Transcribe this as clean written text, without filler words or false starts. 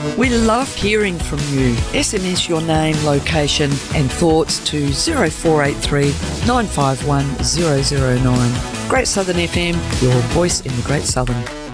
We love hearing from you. SMS your name, location and thoughts to 0483 951 009. Great Southern FM, your voice in the Great Southern.